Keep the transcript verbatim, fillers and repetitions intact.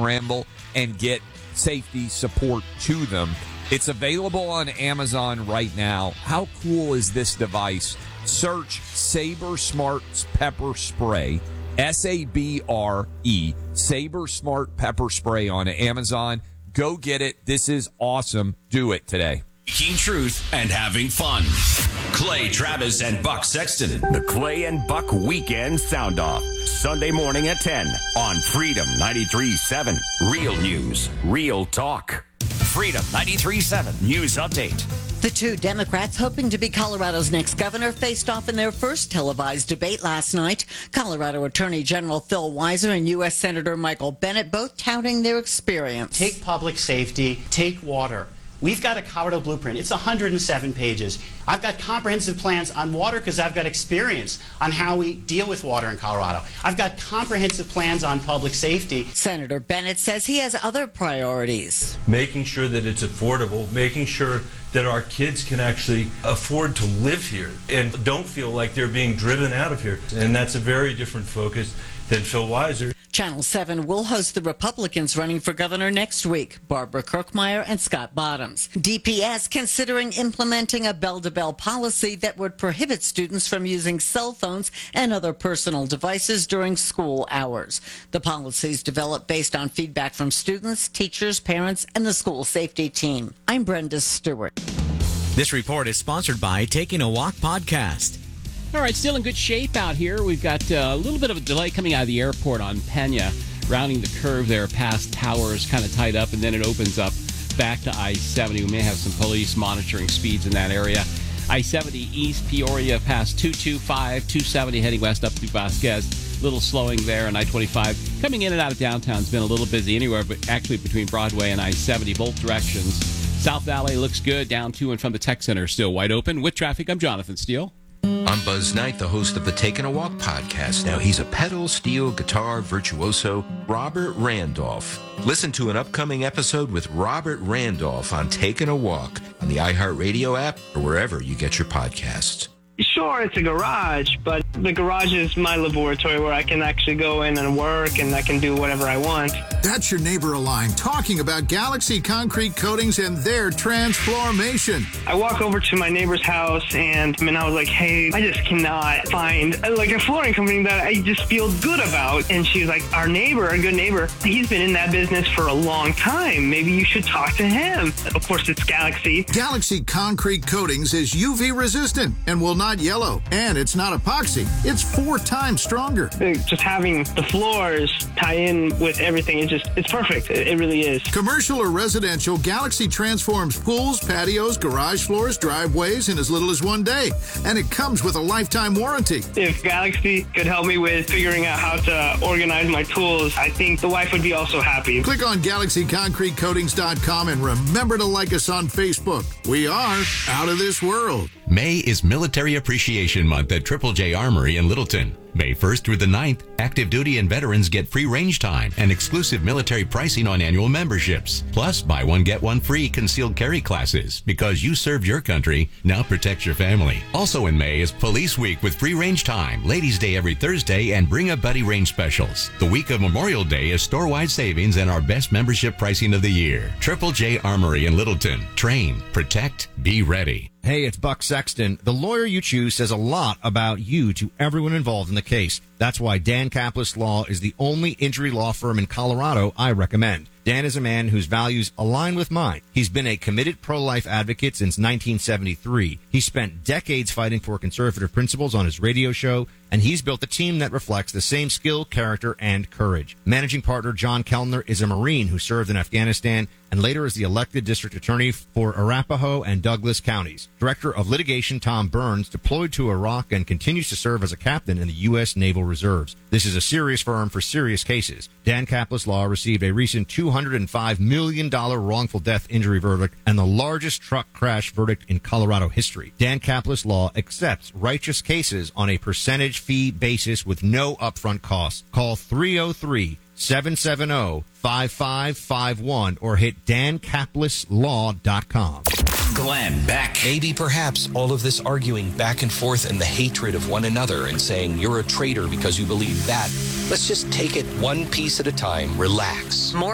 scramble and get safety support to them. It's available on Amazon right now. How cool is this device? Search Sabre Smart Pepper Spray, S A B R E, Sabre Smart Pepper Spray on Amazon. Go get it. This is awesome. Do it today. Speaking truth and having fun. Clay Travis and Buck Sexton. The Clay and Buck Weekend Sound Off. Sunday morning at ten on Freedom ninety-three point seven. Real news, real talk. Freedom ninety-three point seven News Update. The two Democrats hoping to be Colorado's next governor faced off in their first televised debate last night. Colorado Attorney General Phil Weiser and U S Senator Michael Bennet both touting their experience. Take public safety, take water. We've got a Colorado blueprint. It's one hundred seven pages. I've got comprehensive plans on water because I've got experience on how we deal with water in Colorado. I've got comprehensive plans on public safety. Senator Bennet says he has other priorities. Making sure that it's affordable, making sure that our kids can actually afford to live here and don't feel like they're being driven out of here. And that's a very different focus than Phil Weiser. Channel seven will host the Republicans running for governor next week, Barbara Kirkmeyer and Scott Bottoms. D P S considering implementing a bell-to-bell policy that would prohibit students from using cell phones and other personal devices during school hours. The policies developed based on feedback from students, teachers, parents, and the school safety team. I'm Brenda Stewart. This report is sponsored by Taking a Walk Podcast. All right, still in good shape out here. We've got uh, a little bit of a delay coming out of the airport on Pena, rounding the curve there past Towers, kind of tied up, and then it opens up back to I seventy. We may have some police monitoring speeds in that area. I seventy East Peoria past two twenty-five, two seventy heading west up to Vasquez. Little slowing there, and I twenty-five coming in and out of downtown has been a little busy anywhere, but actually between Broadway and I seventy, both directions. South Valley looks good. Down to and from the Tech Center still wide open. With traffic, I'm Jonathan Steele. I'm Buzz Knight, the host of the Taking a Walk podcast. Now, he's a pedal steel guitar virtuoso, Robert Randolph. Listen to an upcoming episode with Robert Randolph on Taking a Walk on the iHeartRadio app or wherever you get your podcasts. Sure, it's a garage, but the garage is my laboratory where I can actually go in and work and I can do whatever I want. That's your neighbor Align talking about Galaxy Concrete Coatings and their transformation. I walk over to my neighbor's house and, and I was like, hey, I just cannot find like a flooring company that I just feel good about. And she was like, our neighbor, a good neighbor, he's been in that business for a long time. Maybe you should talk to him. Of course, it's Galaxy. Galaxy Concrete Coatings is U V resistant and will not yellow. And it's not epoxy. It's four times stronger. Just having the floors tie in with everything, it's just, it's perfect. It, it really is. Commercial or residential, Galaxy transforms pools, patios, garage floors, driveways in as little as one day. And it comes with a lifetime warranty. If Galaxy could help me with figuring out how to organize my tools, I think the wife would be also happy. Click on Galaxy Concrete Coatings dot com and remember to like us on Facebook. We are out of this world. May is Military Appreciation Month at Triple J Armory in Littleton. May first through the ninth, active duty and veterans get free range time and exclusive military pricing on annual memberships. Plus, buy one, get one free concealed carry classes. Because you served your country, now protect your family. Also in May is Police Week with free range time, Ladies' Day every Thursday, and Bring a Buddy range specials. The week of Memorial Day is store-wide savings and our best membership pricing of the year. Triple J Armory in Littleton. Train, protect, be ready. Hey, it's Buck Sexton. The lawyer you choose says a lot about you to everyone involved in the case. That's why Dan Kaplis Law is the only injury law firm in Colorado I recommend. Dan is a man whose values align with mine. He's been a committed pro-life advocate since nineteen seventy-three. He spent decades fighting for conservative principles on his radio show, and he's built a team that reflects the same skill, character, and courage. Managing partner John Kellner is a Marine who served in Afghanistan and later is the elected district attorney for Arapahoe and Douglas counties. Director of litigation Tom Burns deployed to Iraq and continues to serve as a captain in the U S Naval Reserves. This is a serious firm for serious cases. Dan Kaplis Law received a recent two hundred five million dollars wrongful death injury verdict and the largest truck crash verdict in Colorado history. Dan Kaplis Law accepts righteous cases on a percentage fee basis with no upfront costs. Call three oh three, seven seven oh, five five five one or hit dan kaplis law dot com. Glenn Beck. Maybe perhaps all of this arguing back and forth and the hatred of one another and saying you're a traitor because you believe that. Let's just take it one piece at a time. Relax. More